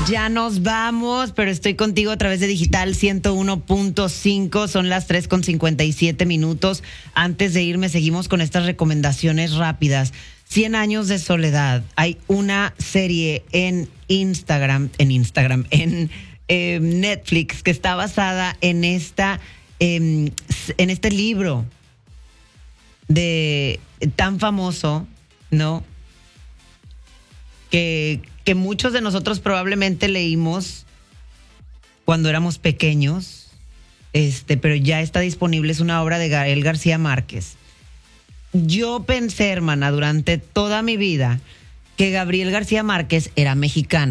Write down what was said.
Ya nos vamos, pero estoy contigo a través de Digital 101.5. Son las 3:57. Antes de irme, seguimos con estas recomendaciones rápidas. 100 años de soledad. Hay una serie en Netflix que está basada en este libro de tan famoso, ¿no? Que muchos de nosotros probablemente leímos cuando éramos pequeños, pero ya está disponible. Es una obra de Gael García Márquez. Yo pensé, hermana, durante toda mi vida que Gabriel García Márquez era mexicano.